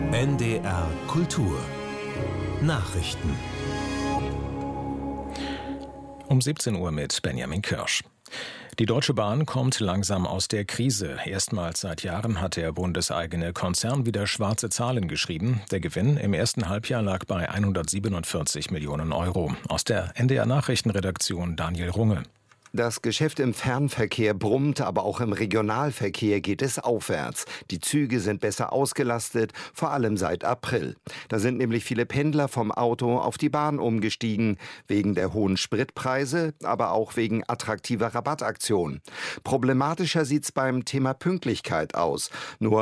NDR Kultur Nachrichten. Um 17 Uhr mit Benjamin Kirsch. Die Deutsche Bahn kommt langsam aus der Krise. Erstmals seit Jahren hat der bundeseigene Konzern wieder schwarze Zahlen geschrieben. Der Gewinn im ersten Halbjahr lag bei 147 Millionen Euro. Aus der NDR Nachrichtenredaktion Daniel Runge. Das Geschäft im Fernverkehr brummt, aber auch im Regionalverkehr geht es aufwärts. Die Züge sind besser ausgelastet, vor allem seit April. Da sind nämlich viele Pendler vom Auto auf die Bahn umgestiegen, wegen der hohen Spritpreise, aber auch wegen attraktiver Rabattaktionen. Problematischer sieht's beim Thema Pünktlichkeit aus. Nur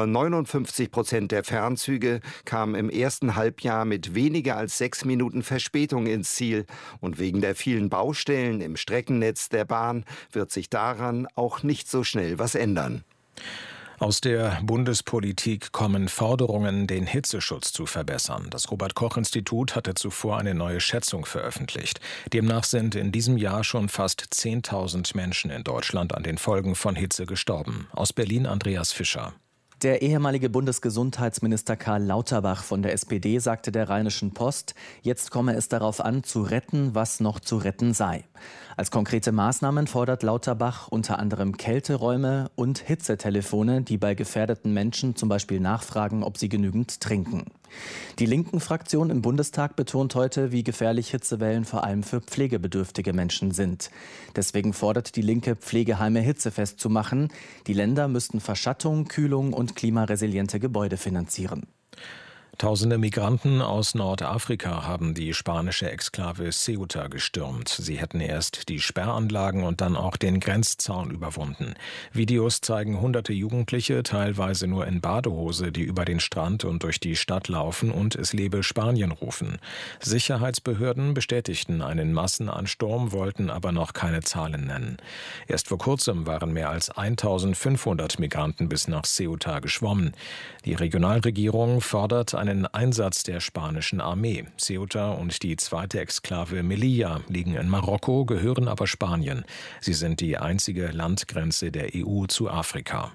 59% der Fernzüge kamen im ersten Halbjahr mit weniger als 6 Minuten Verspätung ins Ziel. Und wegen der vielen Baustellen im Streckennetz der Bahn wird sich daran auch nicht so schnell was ändern. Aus der Bundespolitik kommen Forderungen, den Hitzeschutz zu verbessern. Das Robert-Koch-Institut hatte zuvor eine neue Schätzung veröffentlicht. Demnach sind in diesem Jahr schon fast 10.000 Menschen in Deutschland an den Folgen von Hitze gestorben. Aus Berlin Andreas Fischer. Der ehemalige Bundesgesundheitsminister Karl Lauterbach von der SPD sagte der Rheinischen Post, jetzt komme es darauf an, zu retten, was noch zu retten sei. Als konkrete Maßnahmen fordert Lauterbach unter anderem Kälteräume und Hitzetelefone, die bei gefährdeten Menschen zum Beispiel nachfragen, ob sie genügend trinken. Die Linken-Fraktion im Bundestag betont heute, wie gefährlich Hitzewellen vor allem für pflegebedürftige Menschen sind. Deswegen fordert die Linke, Pflegeheime hitzefest zu machen. Die Länder müssten Verschattung, Kühlung und klimaresiliente Gebäude finanzieren. Tausende Migranten aus Nordafrika haben die spanische Exklave Ceuta gestürmt. Sie hätten erst die Sperranlagen und dann auch den Grenzzaun überwunden. Videos zeigen hunderte Jugendliche, teilweise nur in Badehose, die über den Strand und durch die Stadt laufen und "Es lebe Spanien" rufen. Sicherheitsbehörden bestätigten einen Massenansturm, wollten aber noch keine Zahlen nennen. Erst vor kurzem waren mehr als 1.500 Migranten bis nach Ceuta geschwommen. Die Regionalregierung fordert einen Einsatz der spanischen Armee. Ceuta und die zweite Exklave Melilla liegen in Marokko, gehören aber Spanien. Sie sind die einzige Landgrenze der EU zu Afrika.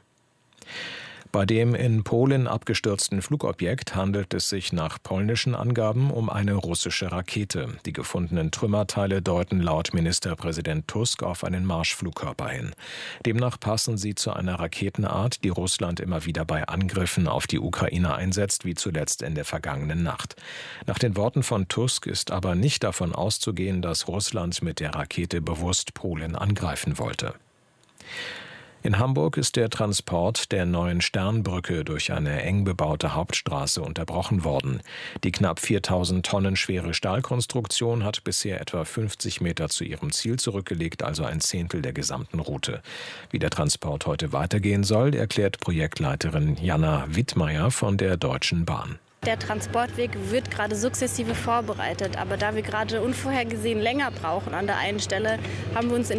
Bei dem in Polen abgestürzten Flugobjekt handelt es sich nach polnischen Angaben um eine russische Rakete. Die gefundenen Trümmerteile deuten laut Ministerpräsident Tusk auf einen Marschflugkörper hin. Demnach passen sie zu einer Raketenart, die Russland immer wieder bei Angriffen auf die Ukraine einsetzt, wie zuletzt in der vergangenen Nacht. Nach den Worten von Tusk ist aber nicht davon auszugehen, dass Russland mit der Rakete bewusst Polen angreifen wollte. In Hamburg ist der Transport der neuen Sternbrücke durch eine eng bebaute Hauptstraße unterbrochen worden. Die knapp 4.000 Tonnen schwere Stahlkonstruktion hat bisher etwa 50 Meter zu ihrem Ziel zurückgelegt, also ein Zehntel der gesamten Route. Wie der Transport heute weitergehen soll, erklärt Projektleiterin Jana Wittmeier von der Deutschen Bahn. Der Transportweg wird gerade sukzessive vorbereitet, aber da wir gerade unvorhergesehen länger brauchen an der einen Stelle, haben wir uns